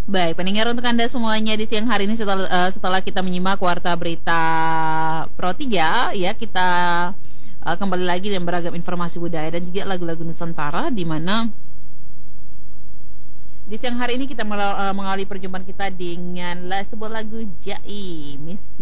Baik, pendengar untuk Anda semuanya di siang hari ini setelah kita menyimak warta berita Pro 3 ya, kita kembali lagi dengan beragam informasi budaya dan juga lagu-lagu Nusantara di mana di siang hari ini kita mengawali perjumpaan kita dengan sebuah lagu Jai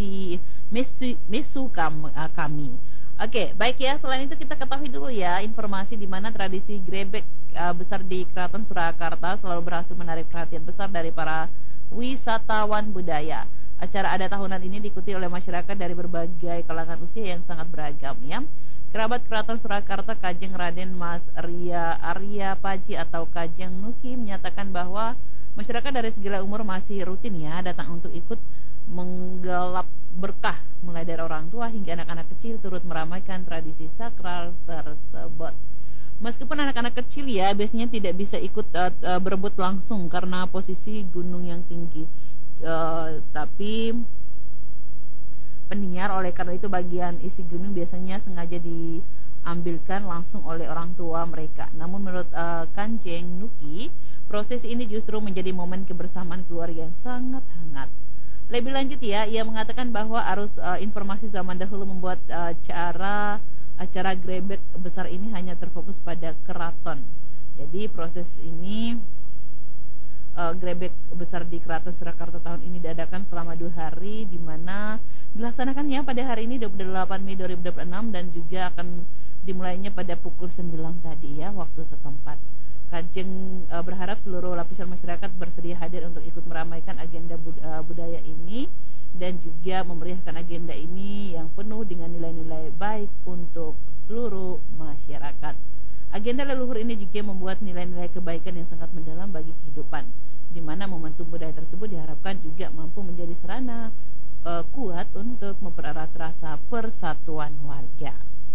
Mesu kami. Oke, baik ya. Selain itu kita ketahui dulu ya informasi di mana tradisi grebek besar di Keraton Surakarta selalu berhasil menarik perhatian besar dari para wisatawan budaya. Acara adat tahunan ini diikuti oleh masyarakat dari berbagai kalangan usia yang sangat beragam ya. Kerabat Keraton Surakarta Kajeng Raden Mas Arya Paji atau Kajeng Nuki menyatakan bahwa masyarakat dari segala umur masih rutin ya datang untuk ikut menggelap berkah mulai dari orang tua hingga anak-anak kecil turut meramaikan tradisi sakral tersebut. Meskipun anak-anak kecil ya biasanya tidak bisa ikut berebut langsung karena posisi gunung yang tinggi, tapi pendengar, oleh karena itu bagian isi gunung biasanya sengaja diambilkan langsung oleh orang tua mereka. Namun menurut Kanjeng Nuki, proses ini justru menjadi momen kebersamaan keluarga yang sangat hangat. Lebih lanjut ya, ia mengatakan bahwa arus informasi zaman dahulu membuat acara grebek besar ini hanya terfokus pada keraton. Jadi proses ini grebek besar di Keraton Surakarta tahun ini diadakan selama 2 hari, di mana dilaksanakan ya pada hari ini 28 Mei 2026 dan juga akan dimulainya pada pukul 9 tadi ya waktu setempat. Kanjeng berharap seluruh lapisan masyarakat bersedia hadir untuk ikut meramaikan agenda budaya ini dan juga memeriahkan agenda ini yang penuh dengan nilai-nilai baik untuk seluruh masyarakat. Agenda leluhur ini juga membuat nilai-nilai kebaikan yang sangat mendalam bagi kehidupan, di mana momentum budaya tersebut diharapkan juga mampu menjadi sarana kuat untuk mempererat rasa persatuan warga.